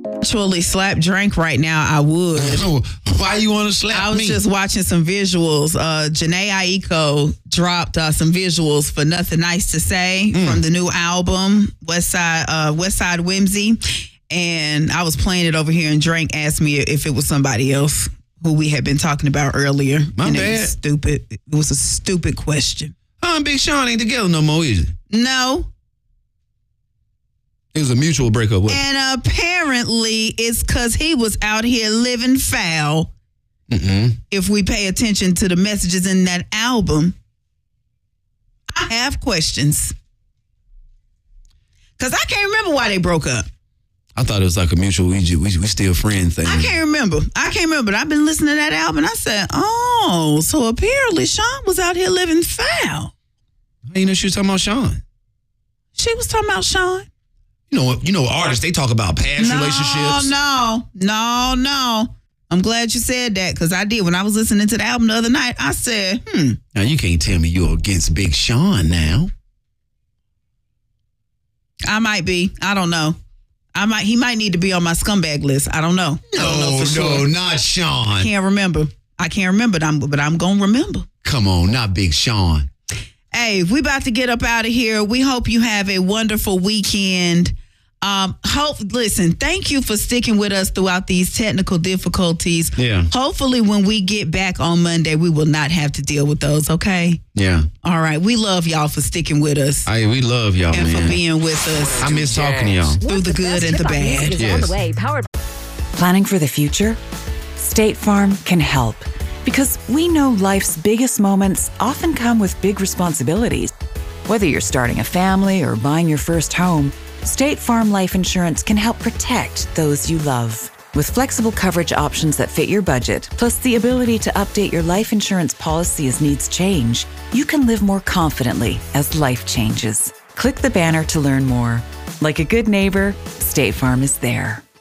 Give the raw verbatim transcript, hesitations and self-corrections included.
Actually slap Drink right now, I would. Why you want to slap me? I was me? just watching some visuals. Uh, Janae Aiko dropped uh, some visuals for Nothing Nice to Say mm. from the new album, West Side, uh, West Side Whimsy. And I was playing it over here, and Drink asked me if it was somebody else who we had been talking about earlier. My and bad. It was stupid. It was a stupid question. Huh, Big Sean ain't together no more, is it? No. It was a mutual breakup. Wasn't it? And apparently it's because he was out here living foul. Mm-mm. If we pay attention to the messages in that album, I have questions. Because I can't remember why they broke up. I thought it was like a mutual, we, we, we still friends thing. I can't remember. I can't remember. But I've been listening to that album and I said, oh, so apparently Sean was out here living foul. How you know she was talking about Sean? She was talking about Sean. You know, you know, artists, they talk about past no, relationships. No, no, no. I'm glad you said that because I did. When I was listening to the album the other night, I said, hmm. Now, you can't tell me you're against Big Sean now. I might be. I don't know. I might. He might need to be on my scumbag list. I don't know. No, I don't know for no, sure. not Sean. Can't remember. I can't remember, but I'm, but I'm going to remember. Come on, not Big Sean. Hey, we about to get up out of here. We hope you have a wonderful weekend. Um, hope, listen, thank you for sticking with us throughout these technical difficulties. Yeah. Hopefully when we get back on Monday, we will not have to deal with those, okay? Yeah. All right. We love y'all for sticking with us. I, we love y'all, and man. for being with us. I miss talking to y'all. Through the good and the bad. Yes. The Powered- Planning for the future? State Farm can help. Because we know life's biggest moments often come with big responsibilities. Whether you're starting a family or buying your first home, State Farm Life Insurance can help protect those you love. With flexible coverage options that fit your budget, plus the ability to update your life insurance policy as needs change, you can live more confidently as life changes. Click the banner to learn more. Like a good neighbor, State Farm is there.